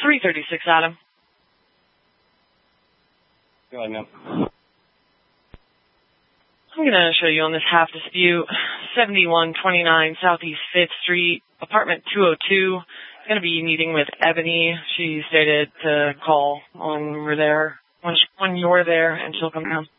336, Adam. Go ahead, ma'am. I'm going to show you on this half dispute, 7129 Southeast 5th Street, apartment 202. Going to be meeting with Ebony. She stated to call when we're there, when you're there, and she'll come down.